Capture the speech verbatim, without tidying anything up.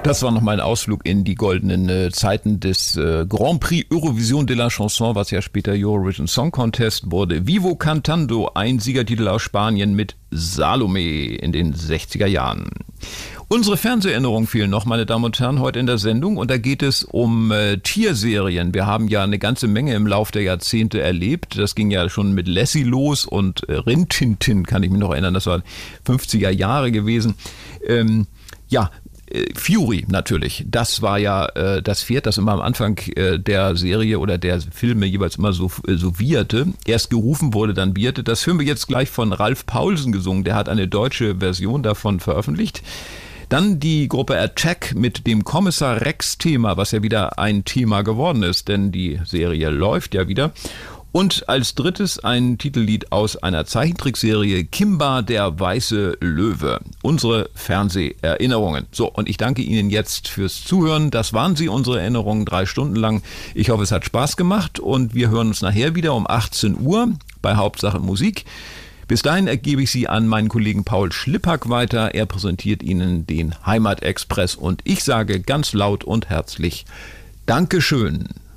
Das war nochmal ein Ausflug in die goldenen äh, Zeiten des äh, Grand Prix Eurovision de la Chanson, was ja später Eurovision Song Contest wurde. Vivo Cantando, ein Siegertitel aus Spanien mit Salome in den sechziger Jahren. Unsere Fernseherinnerungen fehlen noch, meine Damen und Herren, heute in der Sendung. Und da geht es um äh, Tierserien. Wir haben ja eine ganze Menge im Lauf der Jahrzehnte erlebt. Das ging ja schon mit Lassie los und äh, Rin Tin Tin, kann ich mich noch erinnern. Das war fünfziger Jahre gewesen. Ähm, ja, Fury natürlich, das war ja äh, das Pferd, das immer am Anfang äh, der Serie oder der Filme jeweils immer so, äh, so wieherte. Erst gerufen wurde, dann wieherte. Das hören wir jetzt gleich von Ralf Paulsen gesungen, der hat eine deutsche Version davon veröffentlicht. Dann die Gruppe Attack mit dem Kommissar Rex-Thema, was ja wieder ein Thema geworden ist, denn die Serie läuft ja wieder. Und als drittes ein Titellied aus einer Zeichentrickserie, Kimba, der weiße Löwe. Unsere Fernseherinnerungen. So, und ich danke Ihnen jetzt fürs Zuhören. Das waren sie, unsere Erinnerungen, drei Stunden lang. Ich hoffe, es hat Spaß gemacht und wir hören uns nachher wieder um achtzehn Uhr bei Hauptsache Musik. Bis dahin ergebe ich Sie an meinen Kollegen Paul Schlippack weiter. Er präsentiert Ihnen den Heimatexpress und ich sage ganz laut und herzlich Dankeschön.